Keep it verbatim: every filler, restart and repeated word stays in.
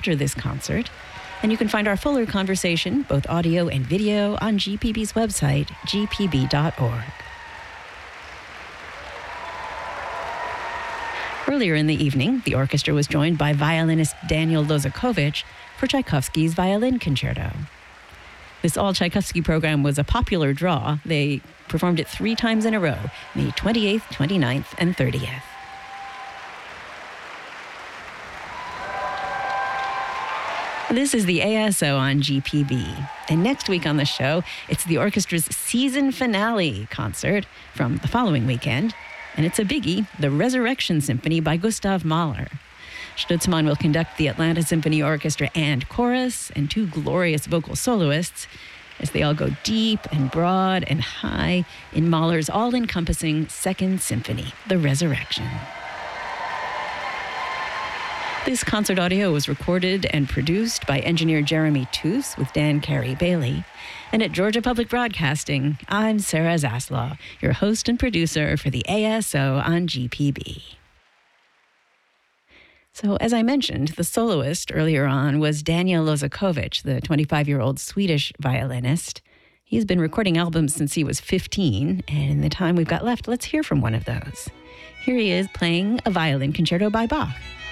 after this concert. And you can find our fuller conversation, both audio and video, on G P B's website, g p b dot org. Earlier in the evening, the orchestra was joined by violinist Daniel Lozakovich for Tchaikovsky's Violin Concerto. This all-Tchaikovsky program was a popular draw. They performed it three times in a row, May twenty-eighth, twenty-ninth, and thirtieth. This is the A S O on G P B. And next week on the show, it's the orchestra's season finale concert from the following weekend. And it's a biggie, the Resurrection Symphony by Gustav Mahler. Stutzman will conduct the Atlanta Symphony Orchestra and chorus and two glorious vocal soloists as they all go deep and broad and high in Mahler's all-encompassing Second Symphony, The Resurrection. This concert audio was recorded and produced by engineer Jeremy Toos with Dan Carey Bailey. And at Georgia Public Broadcasting, I'm Sarah Zaslaw, your host and producer for the A S O on G P B. So, as I mentioned, the soloist earlier on was Daniel Lozakovich, the twenty-five-year-old Swedish violinist. He's been recording albums since he was fifteen, and in the time we've got left, let's hear from one of those. Here he is playing a violin concerto by Bach.